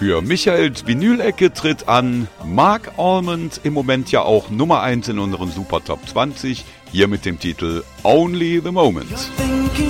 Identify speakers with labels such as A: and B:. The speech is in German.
A: Für Michaels Vinyl-Ecke tritt an Mark Almond, im Moment ja auch Nummer 1 in unseren Super Top 20, hier mit dem Titel Only the Moment.
B: Thinking